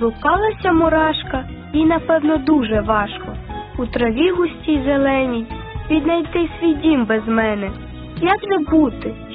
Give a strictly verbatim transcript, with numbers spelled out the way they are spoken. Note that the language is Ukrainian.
Заблукалася мурашка, їй, напевно, дуже важко у траві густій зеленій віднайти свій дім без мене. Як же бути?